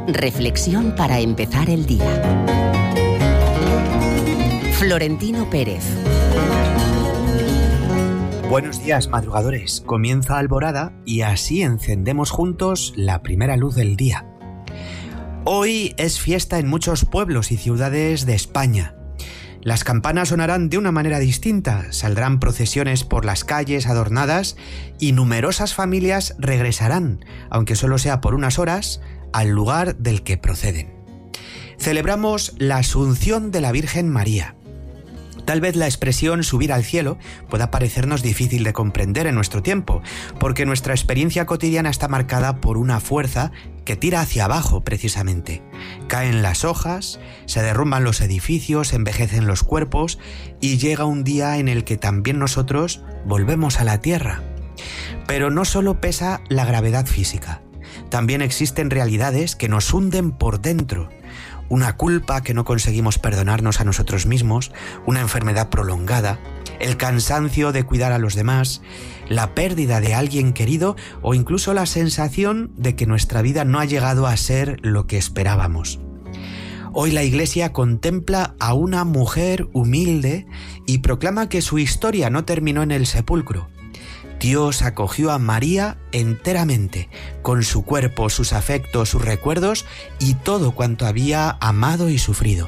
Reflexión para empezar el día. Florentino Pérez. Buenos días, madrugadores. Comienza Alborada y así encendemos juntos la primera luz del día. Hoy es fiesta en muchos pueblos y ciudades de España. Las campanas sonarán de una manera distinta, saldrán procesiones por las calles adornadas y numerosas familias regresarán, aunque solo sea por unas horas, al lugar del que proceden. Celebramos la Asunción de la Virgen María. Tal vez la expresión subir al cielo pueda parecernos difícil de comprender en nuestro tiempo, porque nuestra experiencia cotidiana está marcada por una fuerza que tira hacia abajo precisamente. Caen las hojas, se derrumban los edificios, envejecen los cuerpos y llega un día en el que también nosotros volvemos a la tierra. Pero no solo pesa la gravedad física, también existen realidades que nos hunden por dentro. Una culpa que no conseguimos perdonarnos a nosotros mismos, una enfermedad prolongada, el cansancio de cuidar a los demás, la pérdida de alguien querido o incluso la sensación de que nuestra vida no ha llegado a ser lo que esperábamos. Hoy la Iglesia contempla a una mujer humilde y proclama que su historia no terminó en el sepulcro. Dios acogió a María enteramente, con su cuerpo, sus afectos, sus recuerdos y todo cuanto había amado y sufrido.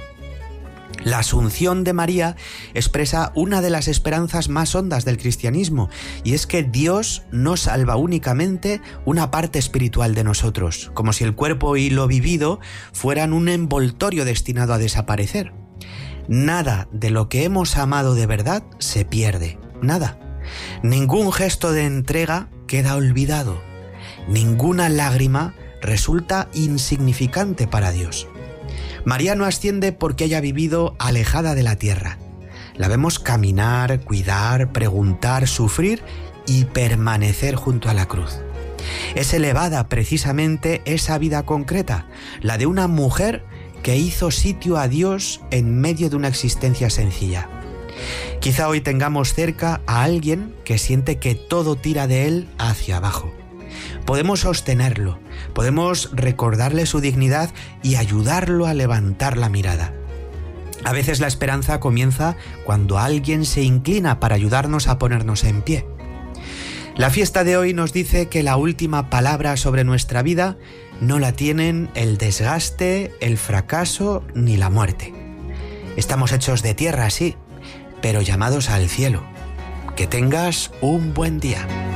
La Asunción de María expresa una de las esperanzas más hondas del cristianismo, y es que Dios no salva únicamente una parte espiritual de nosotros, como si el cuerpo y lo vivido fueran un envoltorio destinado a desaparecer. Nada de lo que hemos amado de verdad se pierde, nada. Ningún gesto de entrega queda olvidado. Ninguna lágrima resulta insignificante para Dios. María no asciende porque haya vivido alejada de la tierra. La vemos caminar, cuidar, preguntar, sufrir y permanecer junto a la cruz. Es elevada precisamente esa vida concreta, la de una mujer que hizo sitio a Dios en medio de una existencia sencilla. Quizá hoy tengamos cerca a alguien que siente que todo tira de él hacia abajo. Podemos sostenerlo, podemos recordarle su dignidad y ayudarlo a levantar la mirada. A veces la esperanza comienza cuando alguien se inclina para ayudarnos a ponernos en pie. La fiesta de hoy nos dice que la última palabra sobre nuestra vida no la tienen el desgaste, el fracaso ni la muerte. Estamos hechos de tierra, sí, pero llamados al cielo. Que tengas un buen día.